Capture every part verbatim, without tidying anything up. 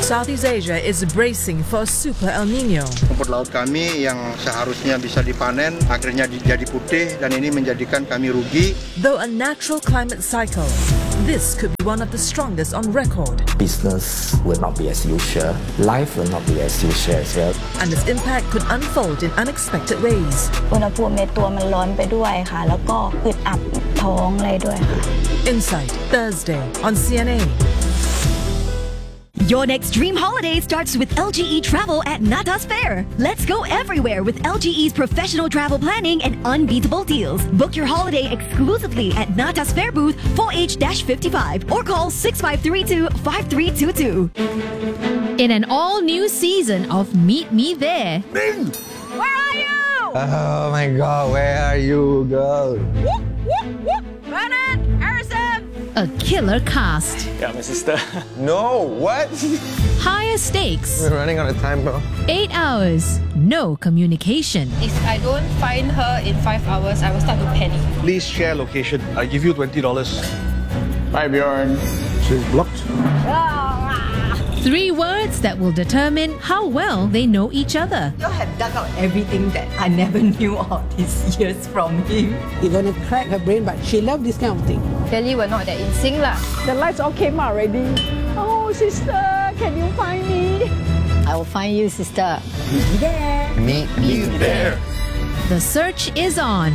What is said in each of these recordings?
Southeast Asia is bracing for a super El Nino. Rumput laut kami yang seharusnya bisa dipanen akhirnya jadi putih dan ini menjadikan kami rugi. Though a natural climate cycle, this could be one of the strongest on record. Business will not be as usual. Life will not be as usual as well. And its impact could unfold in unexpected ways. อุณหภูมิในตัวมันร้อนไปด้วยค่ะแล้วก็อึดอัดท้องอะไรด้วยค่ะ Insight, Thursday on C N A. Your next dream holiday starts with L G E Travel at Natas Fair. Let's go everywhere with L G E's professional travel planning and unbeatable deals. Book your holiday exclusively at Natas Fair booth four H fifty-five or call six five three two, five three two two. In an all-new season of Meet Me There. Where are you? Oh my God, where are you, girl? Whoop, whoop, whoop. Bernard, Harrison. A killer cast. Yeah, my sister. No, what? Higher stakes. We're running out of time, bro. Eight hours. No communication. If I don't find her in five hours, I will start to panic. Please share location. I give you twenty dollars. Bye, Bjorn. She's blocked. Three words that will determine how well they know each other. You have dug out everything that I never knew all these years from him. You're gonna crack her brain, but she loves this kind of thing. Clearly, we're not that in sync lah. The lights all came out already. Oh, sister, can you find me? I will find you, sister. Meet me there. Meet me there. The search is on.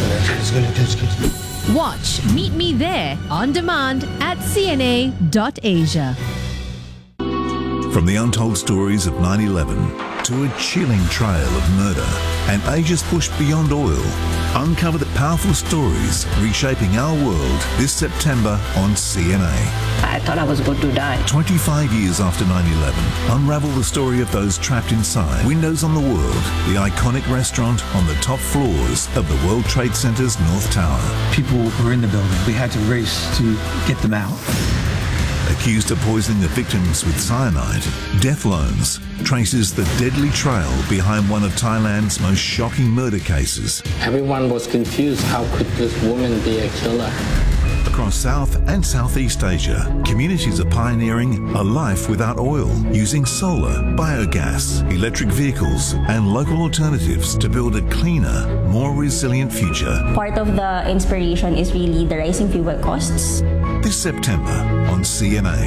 Watch Meet Me There on demand at C N A dot asia. From the untold stories of nine eleven to a chilling trail of murder and Asia's push beyond oil, uncover the powerful stories reshaping our world this September on C N A. I thought I was going to die. twenty-five years after nine eleven, unravel the story of those trapped inside. Windows on the World, the iconic restaurant on the top floors of the World Trade Center's North Tower. People were in the building. We had to race to get them out. Accused of poisoning the victims with cyanide, Death Loans traces the deadly trail behind one of Thailand's most shocking murder cases. Everyone was confused. How could this woman be a killer? Across South and Southeast Asia, communities are pioneering a life without oil, using solar, biogas, electric vehicles and local alternatives to build a cleaner, more resilient future. Part of the inspiration is really the rising fuel costs. This September on C N A.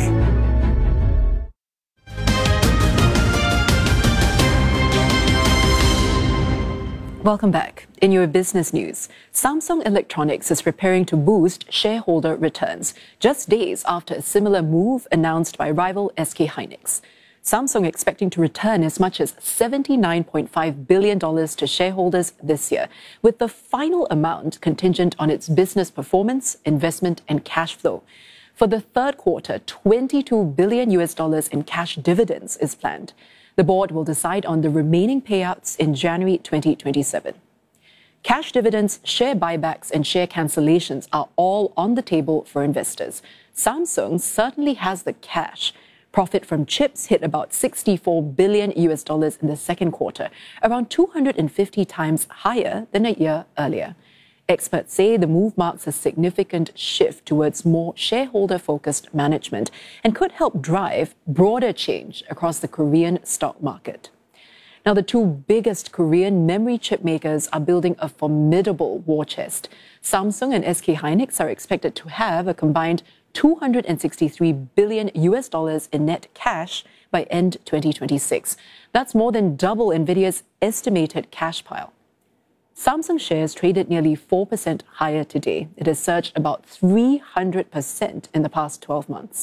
Welcome back. In your business news, Samsung Electronics is preparing to boost shareholder returns just days after a similar move announced by rival S K Hynix. Samsung expecting to return as much as seventy-nine point five billion dollars to shareholders this year, with the final amount contingent on its business performance, investment and cash flow. For the third quarter, twenty-two billion U S dollars in cash dividends is planned. The board will decide on the remaining payouts in January twenty twenty-seven. Cash dividends, share buybacks and share cancellations are all on the table for investors. Samsung certainly has the cash. Profit from chips hit about sixty-four billion U S dollars in the second quarter, around two hundred fifty times higher than a year earlier. Experts say the move marks a significant shift towards more shareholder-focused management and could help drive broader change across the Korean stock market. Now, the two biggest Korean memory chip makers are building a formidable war chest. Samsung and S K Hynix are expected to have a combined two hundred sixty-three billion U S dollars in net cash by end twenty twenty-six. That's more than double Nvidia's estimated cash pile. Samsung shares traded nearly four percent higher today. It has surged about three hundred percent in the past twelve months.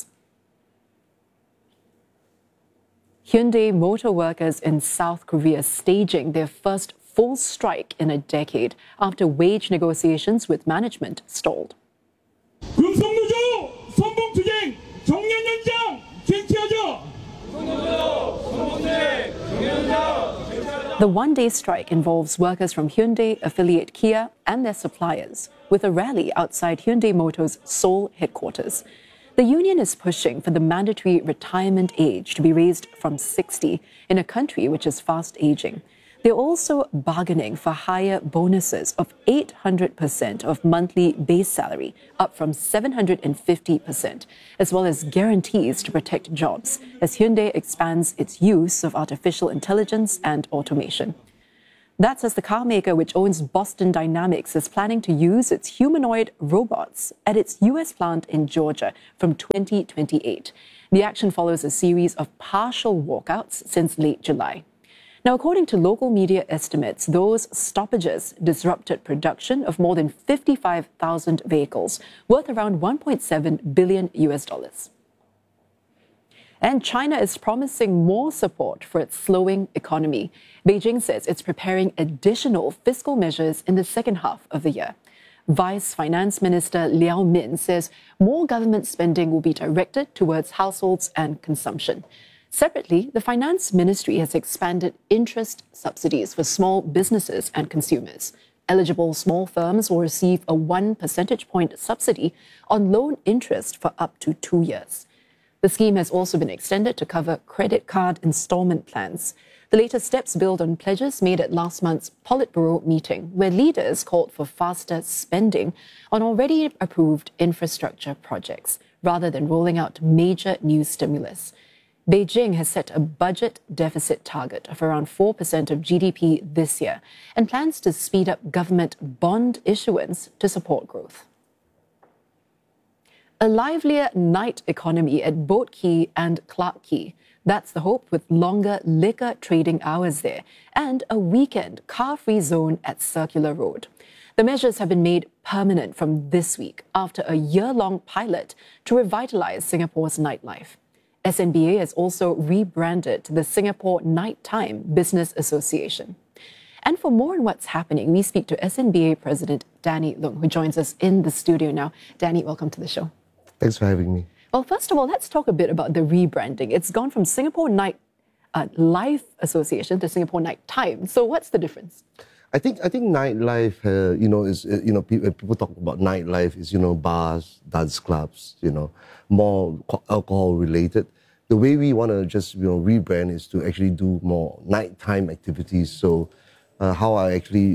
Hyundai Motor workers in South Korea staging their first full strike in a decade after wage negotiations with management stalled. The one-day strike involves workers from Hyundai, affiliate Kia, and their suppliers, with a rally outside Hyundai Motor's Seoul headquarters. The union is pushing for the mandatory retirement age to be raised from sixty in a country which is fast aging. They're also bargaining for higher bonuses of eight hundred percent of monthly base salary, up from seven hundred fifty percent, as well as guarantees to protect jobs as Hyundai expands its use of artificial intelligence and automation. That's as the car maker, which owns Boston Dynamics, is planning to use its humanoid robots at its U S plant in Georgia from twenty twenty-eight. The action follows a series of partial walkouts since late July. Now, according to local media estimates, those stoppages disrupted production of more than fifty-five thousand vehicles, worth around one point seven billion U S dollars. And China is promising more support for its slowing economy. Beijing says it's preparing additional fiscal measures in the second half of the year. Vice Finance Minister Liao Min says more government spending will be directed towards households and consumption. Separately, the Finance Ministry has expanded interest subsidies for small businesses and consumers. Eligible small firms will receive a one percentage point subsidy on loan interest for up to two years. The scheme has also been extended to cover credit card installment plans. The latest steps build on pledges made at last month's Politburo meeting, where leaders called for faster spending on already approved infrastructure projects, rather than rolling out major new stimulus. Beijing has set a budget deficit target of around four percent of G D P this year and plans to speed up government bond issuance to support growth. A livelier night economy at Boat Quay and Clarke Quay. That's the hope, with longer liquor trading hours there and a weekend car-free zone at Circular Road. The measures have been made permanent from this week after a year-long pilot to revitalize Singapore's nightlife. S N B A has also rebranded to the Singapore Nighttime Business Association. And for more on what's happening, we speak to S N B A President Danny Leung, who joins us in the studio now. Danny, welcome to the show. Thanks for having me. Well, first of all, let's talk a bit about the rebranding. It's gone from Singapore Night uh, Life Association to Singapore Nighttime. So what's the difference? I think I think nightlife, uh, you know, is uh, you know, people, people talk about nightlife is you know bars, dance clubs, you know, more alcohol related. The way we want to just you know rebrand is to actually do more nighttime activities. So, uh, how I actually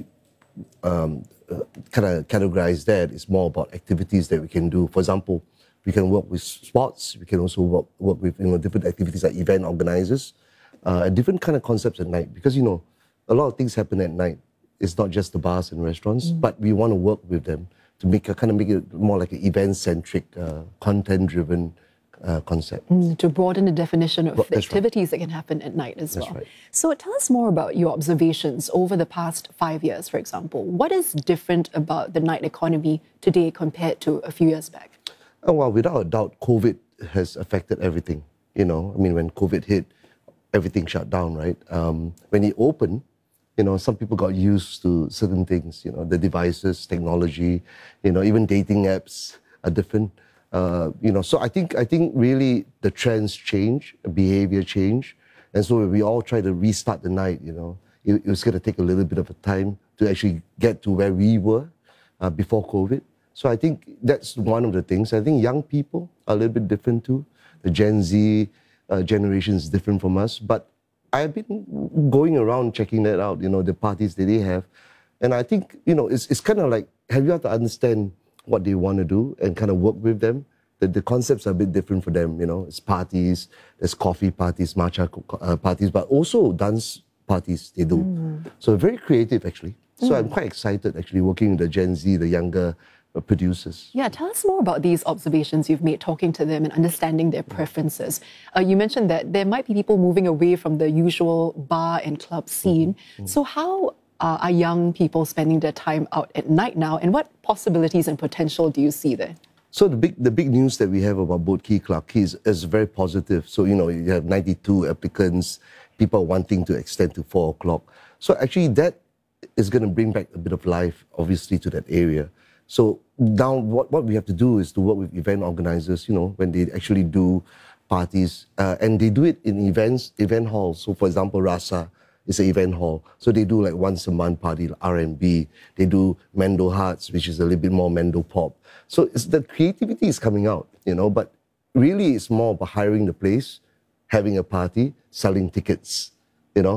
um, uh, kind of categorize that is more about activities that we can do. For example, we can work with sports. We can also work work with you know different activities like event organizers, uh, and different kind of concepts at night. Because you know, a lot of things happen at night. It's not just the bars and restaurants, mm. but we want to work with them to make a, kind of make it more like an event-centric, uh, content-driven uh, concept. Mm, to broaden the definition of well, the activities right. that can happen at night as that's well. Right. So tell us more about your observations over the past five years, for example. What is different about the night economy today compared to a few years back? Oh, well, without a doubt, COVID has affected everything. You know, I mean, when COVID hit, everything shut down, right? Um, when it opened, you know, some people got used to certain things, you know, the devices, technology, you know, even dating apps are different. Uh, you know, so I think I think really the trends change, behavior change. And so we all try to restart the night, you know. It, it was going to take a little bit of a time to actually get to where we were uh, before COVID. So I think that's one of the things. I think young people are a little bit different too. The Gen Z uh, generation is different from us. But I've been going around checking that out, you know, the parties that they have. And I think, you know, it's, it's kind of like, have you have to understand what they want to do and kind of work with them. The, the concepts are a bit different for them, you know. It's parties, there's coffee parties, matcha uh, parties, but also dance parties they do. Mm. So very creative, actually. So mm. I'm quite excited, actually, working with the Gen Z, the younger uh, producers. Yeah, tell us more about these observations you've made, talking to them and understanding their preferences. Uh, you mentioned that there might be people moving away from the usual bar and club scene. Mm-hmm. So how uh, are young people spending their time out at night now, and what possibilities and potential do you see there? So the big the big news that we have about Boat Quay, Clarke Quay is, is very positive. So, you know, you have ninety-two applicants, people wanting to extend to four o'clock. So actually that is going to bring back a bit of life, obviously, to that area. So now what, what we have to do is to work with event organizers, you know, when they actually do parties, uh, and they do it in events, event halls. So for example, Rasa is an event hall. So they do like once a month party, R and B. They do Mendo Hearts, which is a little bit more Mendo pop. So it's, the creativity is coming out, you know, but really it's more about hiring the place, having a party, selling tickets, you know.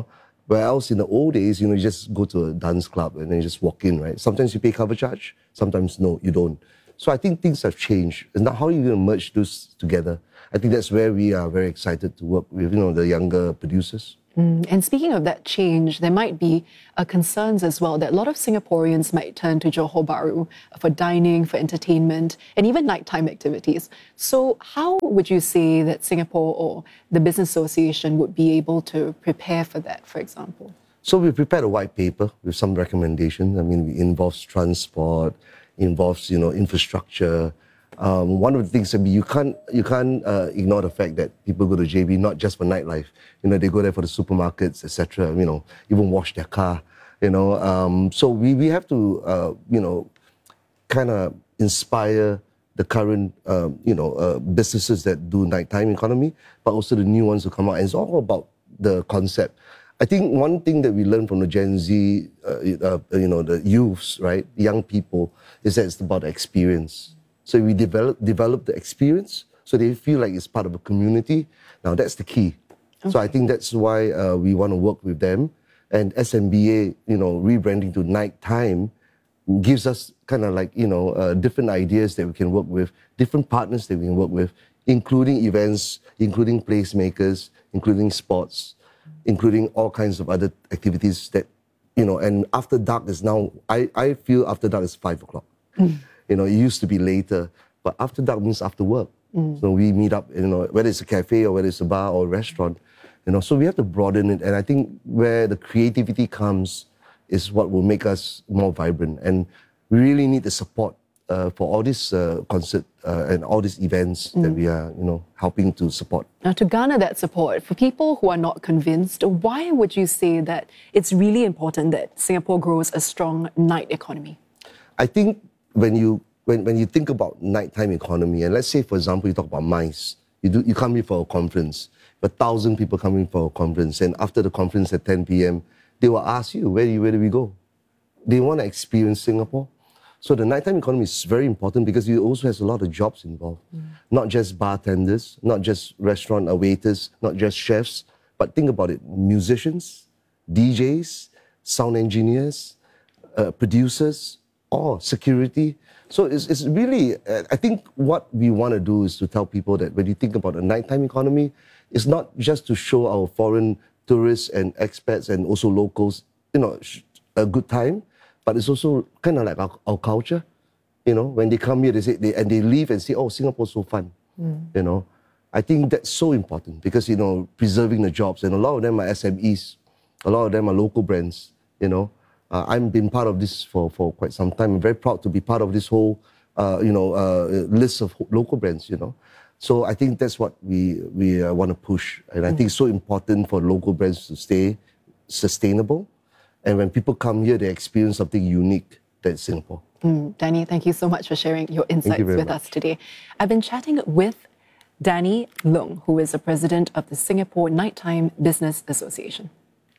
Where else in the old days, you know, you just go to a dance club and then you just walk in, right? Sometimes you pay cover charge, sometimes no, you don't. So I think things have changed. And now how are you going to merge those together? I think that's where we are very excited to work with, you know, the younger producers. Mm. And speaking of that change, there might be uh, concerns as well that a lot of Singaporeans might turn to Johor Bahru for dining, for entertainment, and even nighttime activities. So how would you say that Singapore or the Business Association would be able to prepare for that, for example? So we prepared a white paper with some recommendations. I mean, it involves transport, involves, you know, infrastructure. Um, one of the things that you can't you can't uh, ignore the fact that people go to J B not just for nightlife. You know, they go there for the supermarkets, et cetera. You know, even wash their car. You know, um, so we we have to uh, you know kind of inspire the current uh, you know uh, businesses that do nighttime economy, but also the new ones who come out. And it's all about the concept. I think one thing that we learned from the Gen Z, uh, uh, you know, the youths, right, young people, is that it's about the experience. So we develop develop the experience so they feel like it's part of a community. Now that's the key. Okay. So I think that's why uh, we want to work with them. And S M B A, you know, rebranding to nighttime gives us kind of like, you know, uh, different ideas that we can work with, different partners that we can work with, including events, including placemakers, including sports, including all kinds of other activities that, you know, and after dark is now, I, I feel after dark is five o'clock. Mm. You know, it used to be later, but after dark means after work. Mm. So we meet up, you know, whether it's a cafe or whether it's a bar or a restaurant, you know, so we have to broaden it. And I think where the creativity comes is what will make us more vibrant. And we really need the support uh, for all these uh, concert uh, and all these events mm. that we are, you know, helping to support. Now, to garner that support, for people who are not convinced, why would you say that it's really important that Singapore grows a strong night economy? I think when you when, when you think about nighttime economy, and let's say, for example, you talk about MICE, you do you come here for a conference, a thousand people coming for a conference, and after the conference at ten p.m., they will ask you, where do, you, where do we go? They want to experience Singapore. So the nighttime economy is very important because it also has a lot of jobs involved. Mm. Not just bartenders, not just restaurant waiters, not just chefs, but think about it, musicians, D Js, sound engineers, uh, producers, or security. So it's, it's really, uh, I think what we want to do is to tell people that when you think about a nighttime economy, it's not just to show our foreign tourists and expats and also locals, you know, a good time, but it's also kind of like our, our culture. You know, when they come here, they say, they, and they leave and say, oh, Singapore's so fun. Mm. You know, I think that's so important because, you know, preserving the jobs, and a lot of them are S M Es, a lot of them are local brands, you know. Uh, I've been part of this for, for quite some time. I'm very proud to be part of this whole, uh, you know, uh, list of local brands, you know. So I think that's what we, we uh, want to push. And I think it's so important for local brands to stay sustainable. And when people come here, they experience something unique that's Singapore. Mm, Danny, thank you so much for sharing your insights you with much. us today. I've been chatting with Danny Leung, who is the president of the Singapore Nighttime Business Association.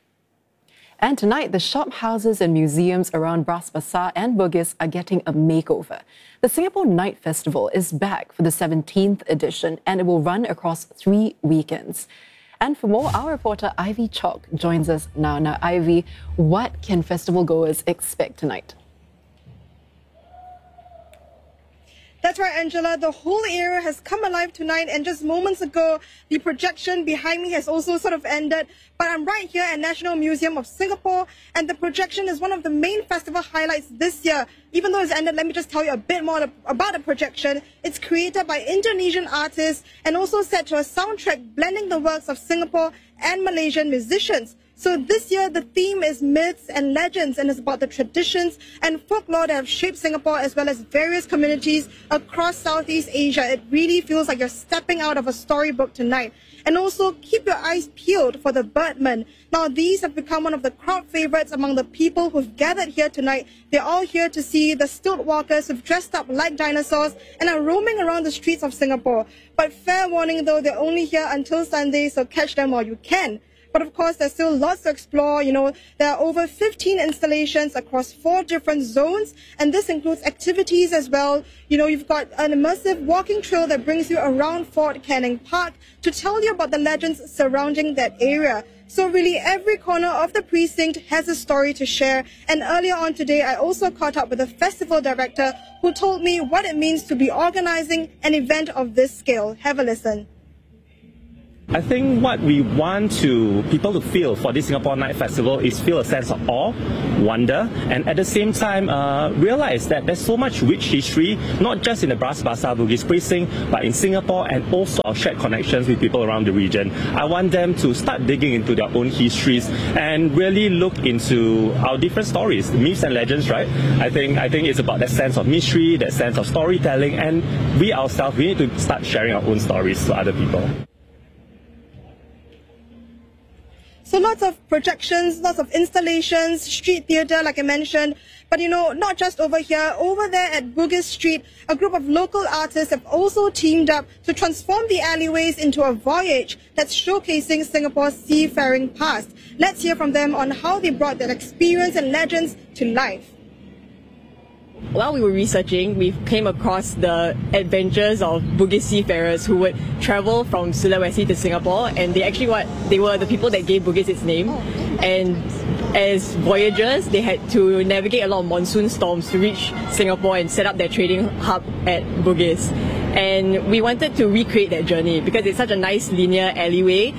And tonight, the shop houses and museums around Bras Basah and Bugis are getting a makeover. The Singapore Night Festival is back for the seventeenth edition, and it will run across three weekends. And for more, our reporter Ivy Chalk joins us now. Now, Ivy, what can festival goers expect tonight? That's right, Angela. The whole area has come alive tonight, and just moments ago, the projection behind me has also sort of ended. But I'm right here at National Museum of Singapore, and the projection is one of the main festival highlights this year. Even though it's ended, let me just tell you a bit more about the projection. It's created by Indonesian artists and also set to a soundtrack blending the works of Singapore and Malaysian musicians. So this year, the theme is myths and legends, and it's about the traditions and folklore that have shaped Singapore as well as various communities across Southeast Asia. It really feels like you're stepping out of a storybook tonight. And also, keep your eyes peeled for the Birdmen. Now, these have become one of the crowd favorites among the people who've gathered here tonight. They're all here to see the stilt walkers who've dressed up like dinosaurs and are roaming around the streets of Singapore. But fair warning though, they're only here until Sunday, so catch them while you can. But of course, there's still lots to explore. You know, there are over fifteen installations across four different zones, and this includes activities as well. You know, you've got an immersive walking trail that brings you around Fort Canning Park to tell you about the legends surrounding that area. So really, every corner of the precinct has a story to share. And earlier on today, I also caught up with a festival director who told me what it means to be organizing an event of this scale. Have a listen. I think what we want to people to feel for this Singapore Night Festival is feel a sense of awe, wonder, and at the same time uh, realize that there's so much rich history, not just in the Bras Basah Bugis precinct, but in Singapore, and also our shared connections with people around the region. I want them to start digging into their own histories and really look into our different stories, myths and legends, right? I think I think it's about that sense of mystery, that sense of storytelling, and we ourselves, we need to start sharing our own stories to other people. So lots of projections, lots of installations, street theatre, like I mentioned. But you know, not just over here, over there at Bugis Street, a group of local artists have also teamed up to transform the alleyways into a voyage that's showcasing Singapore's seafaring past. Let's hear from them on how they brought that experience and legends to life. While we were researching, we came across the adventures of Bugis seafarers who would travel from Sulawesi to Singapore, and they actually what they were the people that gave Bugis its name. And as voyagers, they had to navigate a lot of monsoon storms to reach Singapore and set up their trading hub at Bugis. And we wanted to recreate that journey because it's such a nice linear alleyway.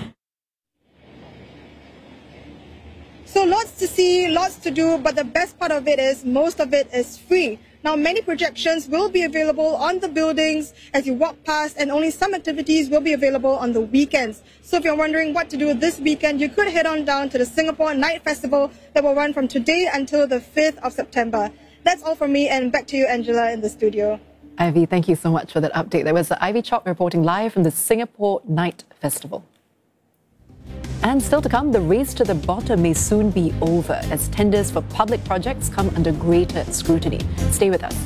So lots to see, lots to do, but the best part of it is most of it is free. Now, many projections will be available on the buildings as you walk past, and only some activities will be available on the weekends. So if you're wondering what to do this weekend, you could head on down to the Singapore Night Festival that will run from today until the fifth of September. That's all from me, and back to you, Angela, in the studio. Ivy, thank you so much for that update. There was Ivy Chok reporting live from the Singapore Night Festival. And still to come, the race to the bottom may soon be over as tenders for public projects come under greater scrutiny. Stay with us.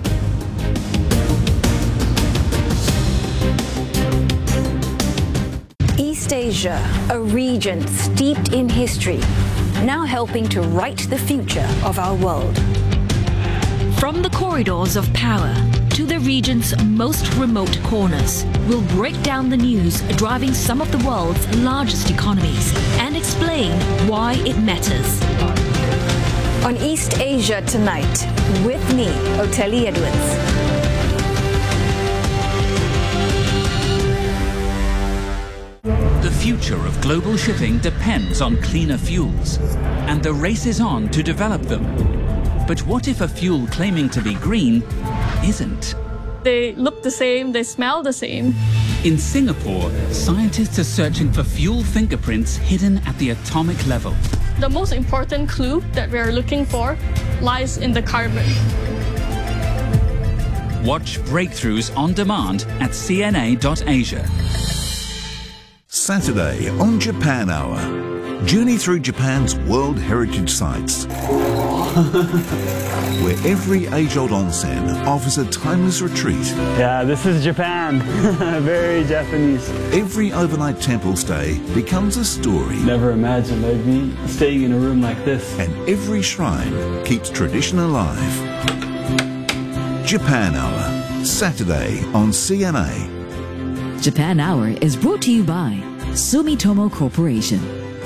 East Asia, a region steeped in history, now helping to write the future of our world. From the corridors of power to the region's most remote corners, we'll break down the news driving some of the world's largest economies and explain why it matters. On East Asia Tonight, with me, Oteli Edwards. The future of global shipping depends on cleaner fuels, and the race is on to develop them. But what if a fuel claiming to be green isn't? They look the same, they smell the same. In Singapore, scientists are searching for fuel fingerprints hidden at the atomic level. The most important clue that we are looking for lies in the carbon. Watch Breakthroughs on demand at C N A dot asia. Saturday on Japan Hour. Journey through Japan's World Heritage Sites, where every age-old onsen offers a timeless retreat. Yeah, this is Japan. Very Japanese. Every overnight temple stay becomes a story. Never imagined I'd be staying in a room like this. And every shrine keeps tradition alive. Japan Hour, Saturday on C N A. Japan Hour is brought to you by Sumitomo Corporation.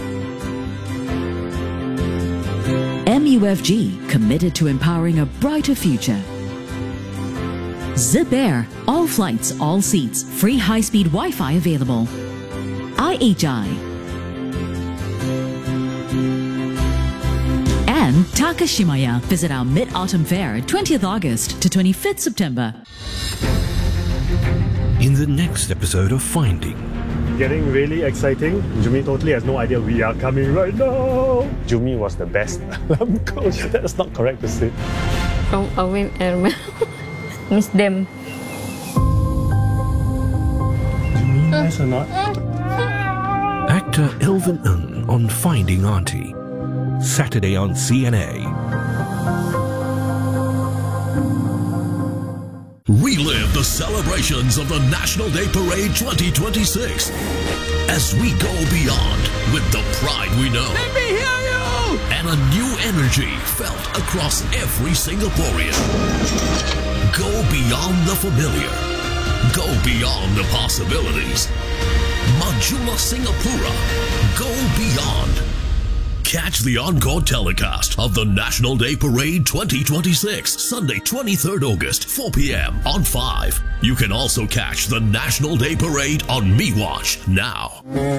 M U F G, committed to empowering a brighter future. Zip Air, all flights, all seats, free high-speed Wi-Fi available. I H I. And Takashimaya, visit our Mid-Autumn Fair, twentieth August to twenty-fifth September. In the next episode of Finding. Getting really exciting. Jumi totally has no idea we are coming right now. Jumi was the best alarm coach. That's not correct to say. From Awin Airman. Miss them. Jumi, nice or not? Actor Elvin Ng on Finding Auntie. Saturday on C N A. Relive the the celebrations of the National Day Parade twenty twenty-six as we go beyond with the pride we know. Let me hear you! And a new energy felt across every Singaporean. Go beyond the familiar. Go beyond the possibilities. Majulah Singapura. Go beyond. Catch the encore telecast of the National Day Parade twenty twenty-six, Sunday twenty-third August, four p.m. on five. You can also catch the National Day Parade on MeWatch now.